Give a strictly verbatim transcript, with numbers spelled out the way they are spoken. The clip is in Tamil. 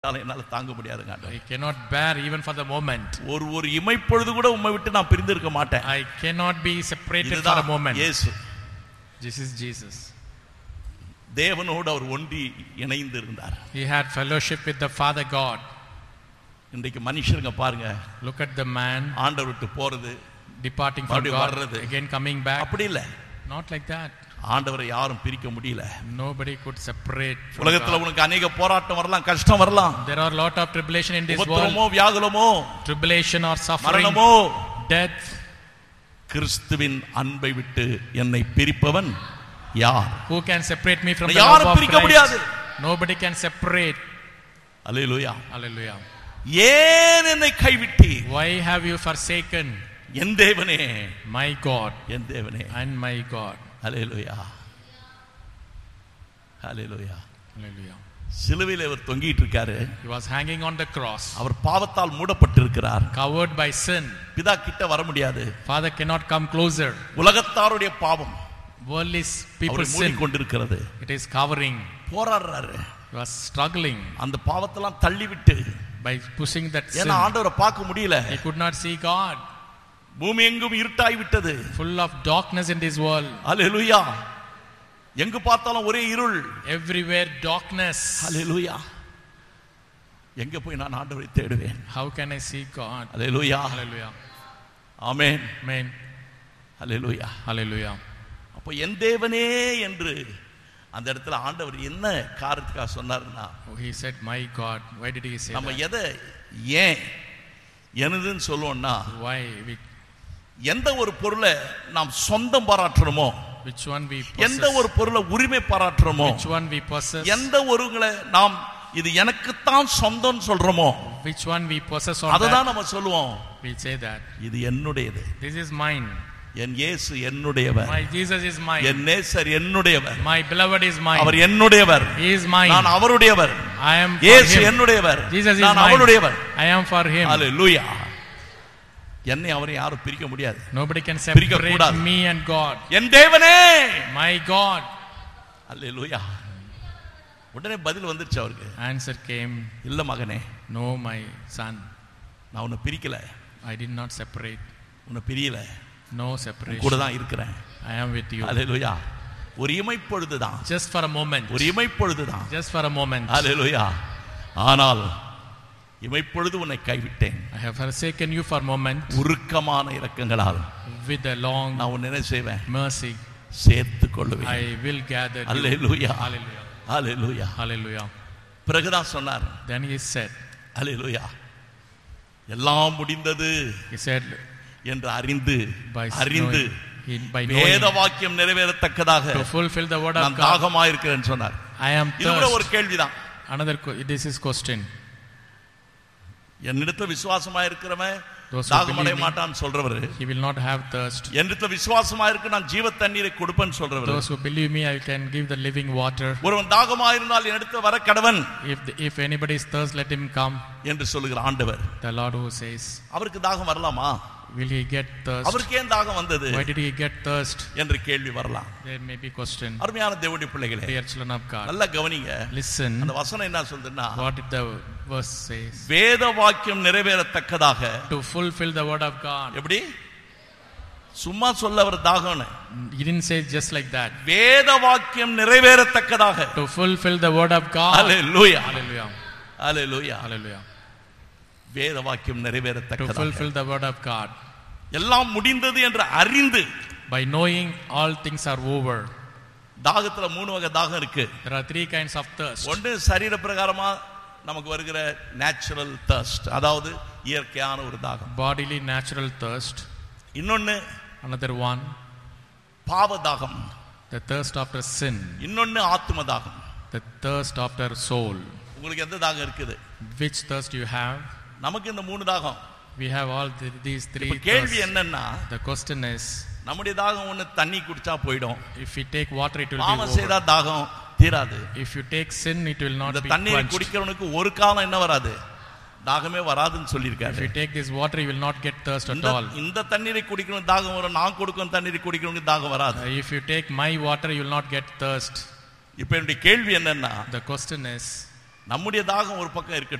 என்னால தாங்க முடியாதுங்க. I cannot bear even for the moment. ஒரு ஒரு இமைப்பொழுது கூட உம்மை விட்டு நான் பிரிந்து இருக்க மாட்டேன். I cannot be separated for a moment. இயேசு. This is Jesus. தேவனோடு அவர் ஒன்றி இணைந்து இருந்தார். He had fellowship with the Father God. இன்றைக்கு மனுஷருங்க பாருங்க. Look at the man ஆண்டவர் விட்டு போறது, departing from God, again coming back. அப்படி இல்ல. Not like that. ஆண்டவரை யாரும் பிரிக்க முடியல. Nobody could separate. உலகத்துல உனக்கு अनेक போராட்டம் வரலாம், கஷ்டம் வரலாம். There are lot of tribulation in this world. உபத்திரமோ வியாகுலமோ, tribulation or suffering, மரணமோ, death. கிறிஸ்துவின் அன்பை விட்டு என்னை பிரிப்பவன் யார்? Who can separate me from the love of Christ? Nobody can separate. Hallelujah. Hallelujah. ஏன் என்னை கைவிட்டீர்? Why have you forsaken? என் தேவனே, my God, என் தேவனே, and my God. Hallelujah. Hallelujah. Hallelujah. சிலுவையில் அவர் தொங்கிட்டு இருக்காரு. He was hanging on the cross. Our பாவத்தால் மூடப்பட்டிருக்கிறார். Covered by sin. பிதா கிட்ட வர முடியாது. Father cannot come closer. உலகத்தாருடைய பாவம், worldly people sin, மூடிக்கொண்டிருக்கிறது. it is covering. போராடுறாரு. He was struggling. அந்த பாவத்தெல்லாம் தள்ளி விட்டு, by pushing that sin. ஏன்னா ஆண்டவரை பார்க்க முடியல. He could not see God. பூமி எங்கும் இருட்டாய் விட்டது. Full of darkness in this world. Hallelujah. எங்கு பார்த்தாலும் ஒரே இருள். Everywhere darkness. Hallelujah. எங்க போய் நான் ஆண்டவரை தேடுவேன்? How can I see God? Hallelujah. Hallelujah. Amen. Amen. Hallelujah. Hallelujah. அப்ப என் தேவனே என்று அந்த இடத்துல ஆண்டவர் என்ன காரணத்துக்காக சொன்னார்னா, he said my God. Why did he say நம்ம that? எதை ஏன் எனதுன்னு சொல்லுவோம்னா, why we, எந்த ஒரு பொருளை நாம் சொந்தம் பாராட்டுறோமோ, which one we possess, எந்த ஒரு பொருளை உரிமை பாராட்டுறோமோ, which one we possess, எந்த ஒருங்களை நாம் இது எனக்குத்தான் சொந்தம் சொல்றோமோ, which one we possess on அததான் that, நம்ம சொல்லுவோம். we say that இது என்னுடையது, this is mine, என் இயேசு என்னுடையவர், my Jesus is mine, என் நேசர் என்னுடையவர், my beloved is mine, our என்னுடையவர், he is mine, நான் அவருடையவர், I am for இயேசு him, என்னுடையவர், Jesus is நான் mine, அவருடையவர், I am for him. ஹalleluya. என்னை அவரை யாரும் பிரிக்க முடியாது. Nobody can separate me and God. என் தேவனே, my God. ஹalleluya. உடனே பதில் வந்துருச்சு அவருக்கு. Answer came, இல்ல மகனே, no my son, நான் உன்னை பிரிக்கல, I did not separate, உன்னை பிரியல, no separation, கூட தான் இருக்கிறேன், I am with you. ஹalleluya. ஒரு இமைப்பொழுதுதான், just for a moment, ஒரு இமைப்பொழுதுதான், just for a moment, ஹalleluya. ஆனால் இமைப்பொழுது உன்னை கைவிட்டேன், I have forsaken you for a moment, உருக்கமான இரக்கங்களால் with a long நான் உன்னை என்ன செய்வேன், mercy சேர்த்துக் கொள்வேன். I will gather you. Hallelujah. Hallelujah. Hallelujah. Hallelujah. பிறகுதான் சொன்னார், then he said, ஹalleluya, எல்லாம் முடிந்தது he said, என்று அறிந்து by அறிந்து knowing, by வேத knowing, வாக்கியம் நிறைவேறத்தக்கதாக to fulfill the word of நான் God, தாகமா இருக்கிறேன்னு சொன்னார். I am இது கூட ஒரு thirst. கேள்விதான். Another co- this is question. என்னிடத்துல விசுவாசமா இருக்கிறவன் Those who தாகமடைய believe me, மாட்டான்னு சொல்றவரு, he will not have thirst. என்னிடத்துல விசுவாசமா இருக்கு நான் ஜீவ தண்ணீரை கொடுப்பேன்னு சொல்றவரு, Those who believe me, I can give the living water. ஒருவன் தாகமா இருந்தால் என்னிடத்துல வர கடவன் If the, if anybody is thirst, let him come. என்று சொல்லுகிற ஆண்டவர், The Lord who says, அவருக்கு தாகம் வரலாமா? will he get thirst? அவருக்கு ஏன் தாகம் வந்தது Why did he get thirst? என்று கேள்வி வரலாம். There may be question. அருமையான தேவனுடைய பிள்ளைகளே, Dear children of God, நல்லா கவனிங்க. listen. அந்த வசனம் என்ன சொல்லுதுன்னா, What did the verse says? வேத வாக்கியம் நிறைவேறத்தக்கதாக, To fulfill the word of God. எப்படி சும்மா சொல்ல அவர் தாகம்னு, He didn't say just like that. வேத வாக்கியம் நிறைவேறத்தக்கதாக. To fulfill the word of God. Hallelujah. Hallelujah. Hallelujah. Hallelujah. வேத வாக்கியம் To நிறைவேறத்தக்கதாக, fulfill the word of God. எல்லாம் முடிந்தது என்று அறிந்து, By knowing all things are over. தாகத்துல மூணு வகை தாகம் இருக்கு. There are three kinds of thirst. ஒன்று சரீர பிரகாரமா நமக்கு வருகிற நேச்சுரல் thirst, அதாவது இயற்கையான ஒரு தாகம். Bodily natural thirst. இன்னொன்னு Another one, பாவ தாகம். the thirst after sin. இன்னொன்னு ஆத்ம தாகம். The thirst after soul. உங்களுக்கு எந்த தாகம் இருக்குது? Which thirst you have? நமக்கு இந்த மூணு தாகம். We have all the, these three இப்ப கேள்வி thirsts. என்னன்னா, The question is, நம்முடைய தாகம் ஒண்ணு தண்ணி குடிச்சா போயிடும், if we take water, it will be பாவம் செய்தா over. தாகம் தீராது. If you take sin, it will not இந்த be தண்ணீரை quenched. குடிக்கிறவனுக்கு ஒரு காலம் என்ன வராது, தாகமே வராதுன்னு If சொல்லியிருக்காரு. you take this water, you will not get thirst at இந்த all. இந்த தண்ணீரை குடிக்கணும் தாகம் வரும், நான் கொடுக்கும் தண்ணீரை குடிக்கிறவனுக்கு தாகம் வராது. Uh, If you take my water, you will not get thirst. இப்ப என்னுடைய கேள்வி என்னன்னா, The question is, நம்முடைய தாகம் ஒரு பக்கம் இருக்கட்டும்.